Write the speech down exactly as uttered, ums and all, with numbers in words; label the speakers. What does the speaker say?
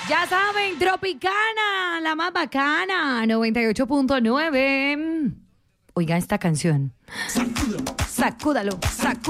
Speaker 1: Ya saben, Tropicana, la más bacana, noventa y ocho punto nueve. Oiga esta canción. Sacúdalo, sacúdalo, sacúdalo.